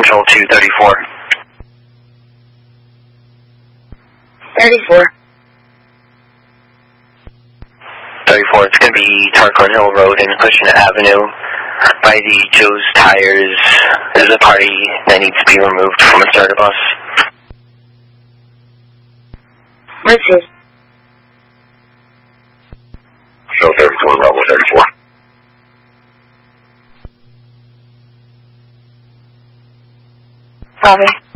Control to 34. 34. 34, it's going to be Tarkon Hill Road and Cushing Avenue by the Joe's Tires. There's a party that needs to be removed from a starter bus. Mercy. Show 34, level 34. Copy.